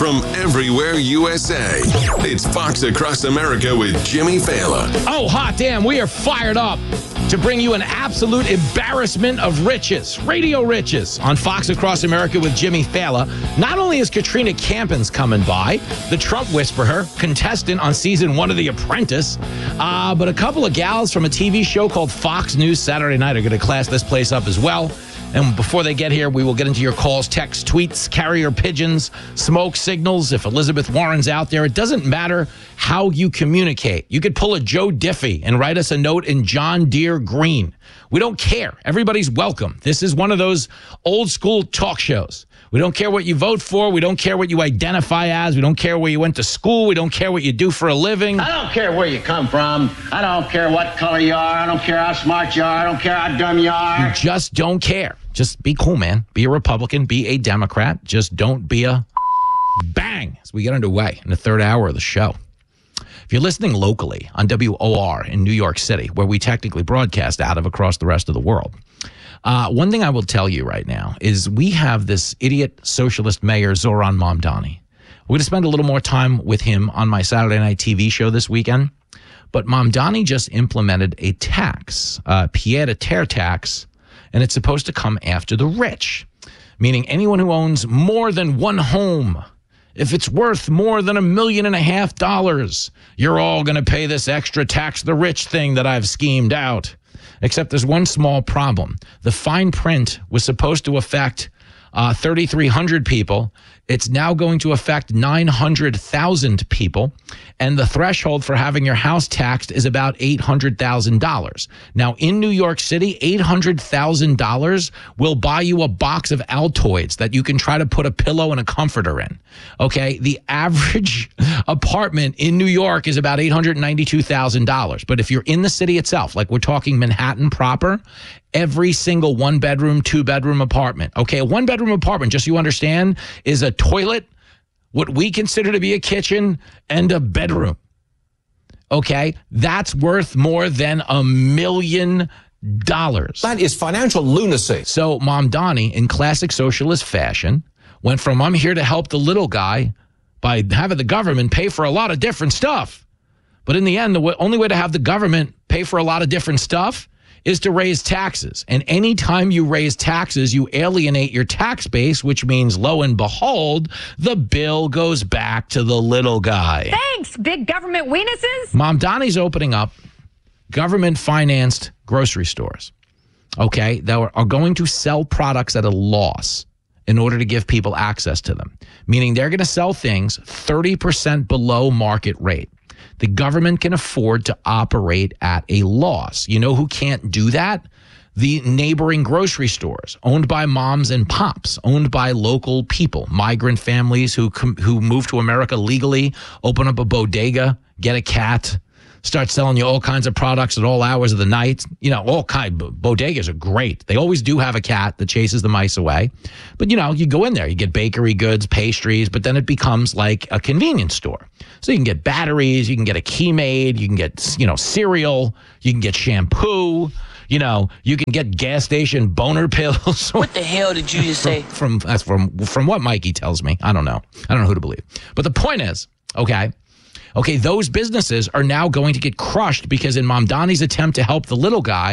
from everywhere USA. It's Fox Across America with Jimmy Fallon. Oh, hot damn, we are fired up to bring you an absolute embarrassment of riches, radio riches, on Fox Across America with Jimmy Fallon. Not only is Katrina Campins coming by, the Trump whisperer, contestant on season 1 of The Apprentice, but a couple of gals from a TV show called Fox News Saturday Night are going to class this place up as well. And before they get here, we will get into your calls, texts, tweets, carrier pigeons, smoke signals. If Elizabeth Warren's out there, it doesn't matter how you communicate. You could pull a Joe Diffie and write us a note in John Deere green. We don't care. Everybody's welcome. This is one of those old school talk shows. We don't care what you vote for. We don't care what you identify as. We don't care where you went to school. We don't care what you do for a living. I don't care where you come from. I don't care what color you are. I don't care how smart you are. I don't care how dumb you are. You just don't care. Just be cool, man. Be a Republican. Be a Democrat. Just don't be a bang as we get underway in the third hour of the show. If you're listening locally on WOR in New York City, where we technically broadcast out of across the rest of the world, one thing I will tell you right now is we have this idiot socialist mayor, Zoran Mamdani. We're going to spend a little more time with him on my Saturday night TV show this weekend. But Mamdani just implemented a tax, pied-à-terre tax, and it's supposed to come after the rich, meaning anyone who owns more than one home. If it's worth more than $1.5 million, you're all going to pay this extra tax the rich thing that I've schemed out. Except there's one small problem. The fine print was supposed to affect 3,300 people. It's now going to affect 900,000 people. And the threshold for having your house taxed is about $800,000. Now, in New York City, $800,000 will buy you a box of Altoids that you can try to put a pillow and a comforter in. Okay? The average apartment in New York is about $892,000. But if you're in the city itself, like we're talking Manhattan proper, every single 1-bedroom, 2-bedroom apartment. Okay, a 1-bedroom apartment, just so you understand, is a toilet, what we consider to be a kitchen, and a bedroom. Okay, that's worth more than $1 million. That is financial lunacy. So Mamdani, in classic socialist fashion, went from I'm here to help the little guy by having the government pay for a lot of different stuff. But in the end, the only way to have the government pay for a lot of different stuff is to raise taxes. And anytime you raise taxes, you alienate your tax base, which means, lo and behold, the bill goes back to the little guy. Thanks, big government weenuses. Mamdani's opening up government-financed grocery stores, okay, that are going to sell products at a loss in order to give people access to them, meaning they're going to sell things 30% below market rate. The government can afford to operate at a loss. You know who can't do that? The neighboring grocery stores, owned by moms and pops, owned by local people, migrant families who move to America legally, open up a bodega, get a cat, start selling you all kinds of products at all hours of the night. You know, all kinds. Bodegas are great. They always do have a cat that chases the mice away. But, you know, you go in there, you get bakery goods, pastries, but then it becomes like a convenience store. So you can get batteries, you can get a Key-Made, you can get, you know, cereal, you can get shampoo, you know, you can get gas station boner pills. What the hell did you just say? From what Mikey tells me. I don't know. I don't know who to believe. But the point is, okay, those businesses are now going to get crushed because in Mamdani's attempt to help the little guy,